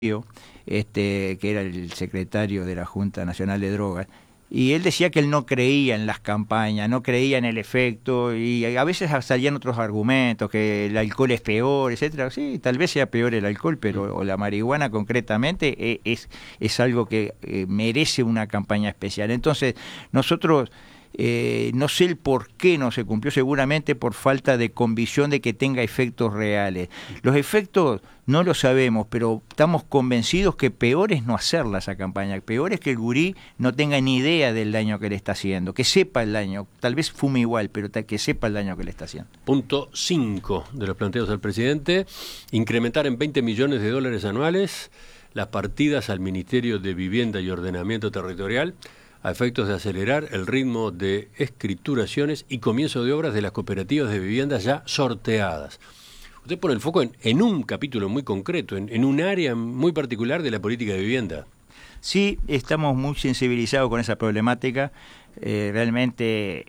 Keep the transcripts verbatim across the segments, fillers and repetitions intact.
este, que era el secretario de la Junta Nacional de Drogas, y él decía que él no creía en las campañas, no creía en el efecto, y a veces salían otros argumentos, que el alcohol es peor, etcétera. Sí, tal vez sea peor el alcohol, pero o la marihuana concretamente es, es algo que eh, merece una campaña especial. Entonces, nosotros... Eh, no sé el por qué no se cumplió, seguramente por falta de convicción de que tenga efectos reales. Los efectos no lo sabemos, pero estamos convencidos que peor es no hacerla esa campaña, peor es que el gurí no tenga ni idea del daño que le está haciendo, que sepa el daño, tal vez fume igual, pero que sepa el daño que le está haciendo. Punto cinco de los planteos del presidente: incrementar en veinte millones de dólares anuales las partidas al Ministerio de Vivienda y Ordenamiento Territorial, a efectos de acelerar el ritmo de escrituraciones y comienzo de obras de las cooperativas de viviendas ya sorteadas. Usted pone el foco en, en un capítulo muy concreto, en, en un área muy particular de la política de vivienda. Sí, estamos muy sensibilizados con esa problemática. Eh, realmente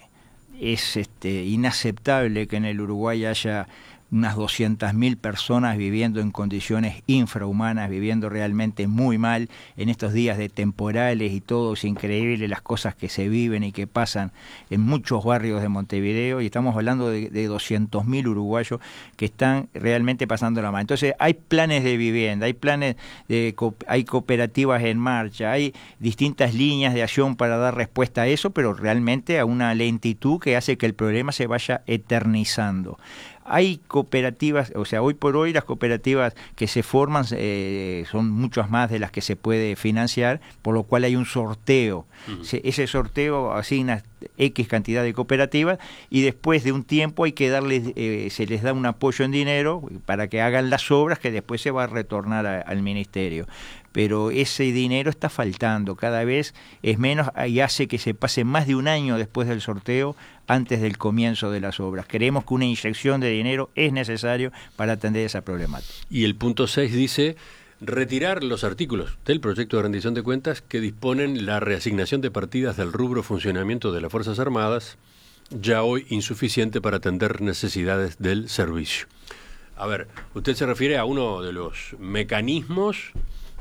es este, inaceptable que en el Uruguay haya unas doscientas mil personas viviendo en condiciones infrahumanas, viviendo realmente muy mal en estos días de temporales y todo. Es increíble las cosas que se viven y que pasan en muchos barrios de Montevideo, y estamos hablando de, de doscientos mil uruguayos que están realmente pasando la mal. Entonces hay planes de vivienda, hay planes de, hay cooperativas en marcha, hay distintas líneas de acción para dar respuesta a eso, pero realmente a una lentitud que hace que el problema se vaya eternizando. Hay cooperativas, o sea, hoy por hoy las cooperativas que se forman eh, son muchas más de las que se puede financiar, por lo cual hay un sorteo. Uh-huh. Se, ese sorteo asigna X cantidad de cooperativas y después de un tiempo hay que darles, eh, se les da un apoyo en dinero para que hagan las obras que después se va a retornar a, al ministerio. Pero ese dinero está faltando, cada vez es menos y hace que se pase más de un año después del sorteo antes del comienzo de las obras. Creemos que una inyección de dinero es necesario para atender esa problemática. Y el punto seis dice: retirar los artículos del proyecto de rendición de cuentas que disponen la reasignación de partidas del rubro funcionamiento de las Fuerzas Armadas, ya hoy insuficiente para atender necesidades del servicio. A ver, usted se refiere a uno de los mecanismos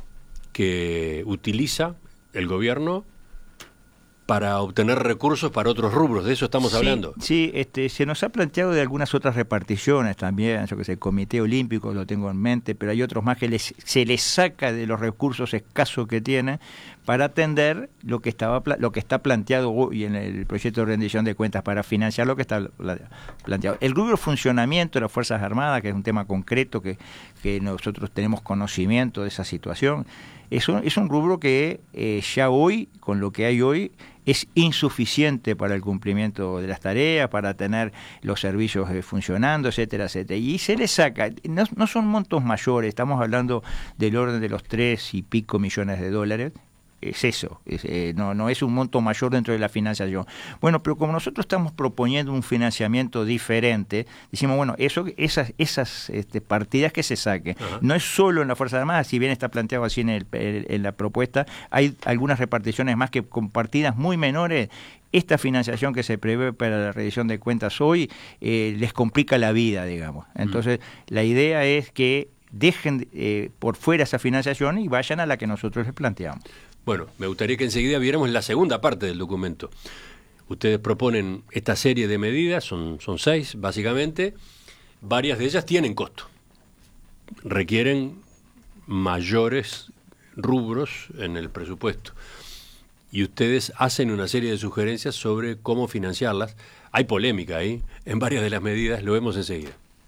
que utiliza el gobierno para obtener recursos para otros rubros, de eso estamos sí, hablando. Sí, este, se nos ha planteado de algunas otras reparticiones también, yo que sé, el Comité Olímpico lo tengo en mente, pero hay otros más que les, se les saca de los recursos escasos que tienen para atender lo que estaba lo que está planteado hoy en el proyecto de rendición de cuentas, para financiar lo que está planteado. El rubro funcionamiento de las Fuerzas Armadas, que es un tema concreto que, que nosotros tenemos conocimiento de esa situación, es un, es un rubro que eh, ya hoy, con lo que hay hoy, es insuficiente para el cumplimiento de las tareas, para tener los servicios eh, funcionando, etcétera, etcétera. Y se le saca, no, no son montos mayores, estamos hablando del orden de los tres y pico millones de dólares. Es eso, es, eh, no, no es un monto mayor dentro de la financiación. Bueno, pero como nosotros estamos proponiendo un financiamiento diferente, decimos, bueno, eso, esas, esas este, partidas que se saquen, uh-huh. No es solo en la Fuerza Armada, si bien está planteado así en, el, en la propuesta, hay algunas reparticiones más que con partidas muy menores. Esta financiación que se prevé para la rendición de cuentas hoy eh, les complica la vida, digamos. Entonces, uh-huh. La idea es que dejen eh, por fuera esa financiación y vayan a la que nosotros les planteamos. Bueno, me gustaría que enseguida viéramos la segunda parte del documento. Ustedes proponen esta serie de medidas, son, son seis básicamente, varias de ellas tienen costo, requieren mayores rubros en el presupuesto. Y ustedes hacen una serie de sugerencias sobre cómo financiarlas. Hay polémica ahí, en varias de las medidas, lo vemos enseguida.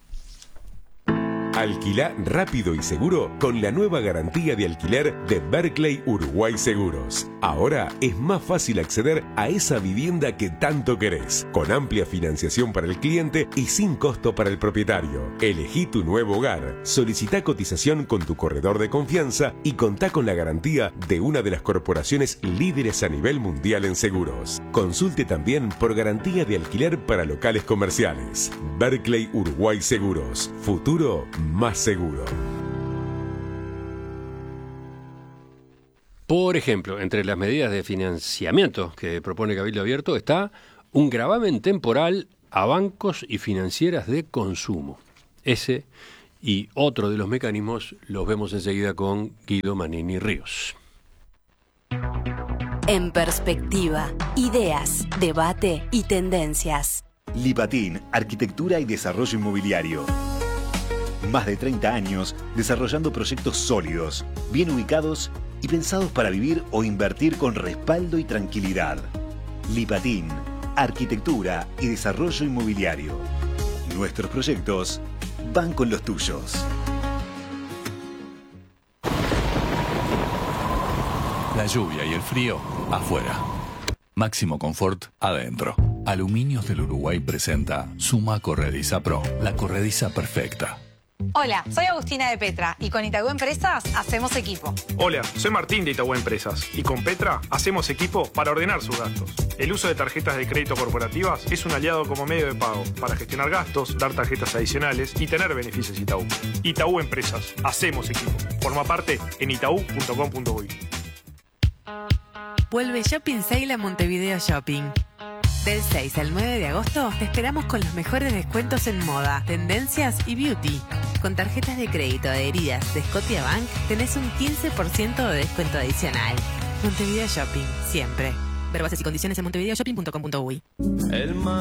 Alquilá rápido y seguro con la nueva garantía de alquiler de Berkeley Uruguay Seguros. Ahora es más fácil acceder a esa vivienda que tanto querés, con amplia financiación para el cliente y sin costo para el propietario. Elegí tu nuevo hogar, solicita cotización con tu corredor de confianza y contá con la garantía de una de las corporaciones líderes a nivel mundial en seguros. Consulte también por garantía de alquiler para locales comerciales. Berkeley Uruguay Seguros. Futuro más seguro. Por ejemplo, entre las medidas de financiamiento que propone Cabildo Abierto está un gravamen temporal a bancos y financieras de consumo. Ese y otro de los mecanismos los vemos enseguida con Guido Manini Ríos. En perspectiva, ideas, debate y tendencias. Lipatín, Arquitectura y Desarrollo Inmobiliario. Más de treinta años desarrollando proyectos sólidos, bien ubicados y pensados para vivir o invertir con respaldo y tranquilidad. Lipatín, Arquitectura y Desarrollo Inmobiliario. Nuestros proyectos van con los tuyos. La lluvia y el frío afuera. Máximo confort adentro. Aluminios del Uruguay presenta Suma Corrediza Pro, la corrediza perfecta. Hola, soy Agustina de Petra y con Itaú Empresas hacemos equipo. Hola, soy Martín de Itaú Empresas y con Petra hacemos equipo para ordenar sus gastos. El uso de tarjetas de crédito corporativas es un aliado como medio de pago para gestionar gastos, dar tarjetas adicionales y tener beneficios Itaú. Itaú Empresas, hacemos equipo. Forma parte en itaú punto com punto uy. Vuelve Shopping Sale a Montevideo Shopping. Del seis al nueve de agosto te esperamos con los mejores descuentos en moda, tendencias y beauty. Con tarjetas de crédito adheridas de Scotiabank tenés un quince por ciento de descuento adicional. Montevideo Shopping, siempre. Ver bases y condiciones en montevideo shopping punto com punto uy. El mar